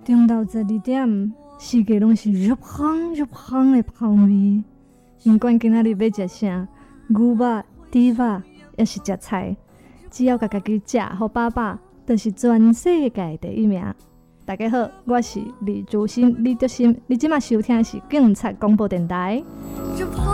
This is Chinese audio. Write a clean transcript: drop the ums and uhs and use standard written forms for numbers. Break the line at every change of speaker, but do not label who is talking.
中昼12点，四界拢是入香入香的香味。不管今仔日要食啥，牛肉、猪肉，也是食菜，只要家己食好饱饱，就是全世界第一名。大家好，我是李竹心李德心，你即马收听的是警察广播电台。